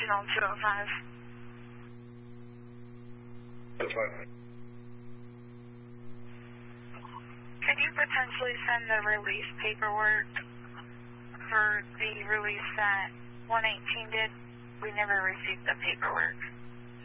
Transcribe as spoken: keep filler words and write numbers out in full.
Regional two oh five. That's fine. Could you potentially send the release paperwork for the release that one eighteen did? We never received the paperwork.